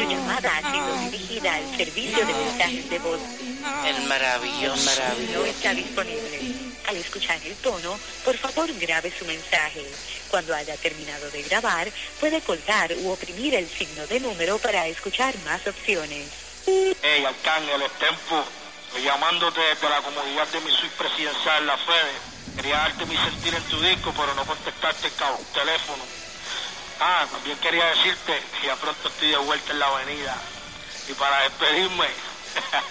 Su llamada ha sido dirigida al servicio de mensajes de voz. El maravilloso. No está disponible. Al escuchar el tono, por favor grabe su mensaje. Cuando haya terminado de grabar, puede colgar u oprimir el signo de número para escuchar más opciones. Hey, Arcángel, es Tempo. Estoy llamándote desde la comodidad de mi suite presidencial, la Fede. Quería darte mi sentir en tu disco, pero no contestarte el teléfono. También quería decirte que ya pronto estoy de vuelta en la avenida. Y para despedirme,